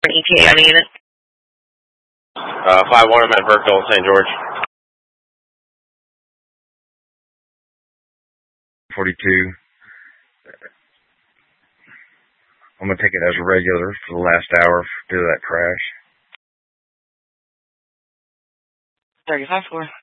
ETA on the unit. 5-1, I'm at Burkeville, St. George. 42. I'm going to take it as a regular for the last hour due to that crash. 35-4.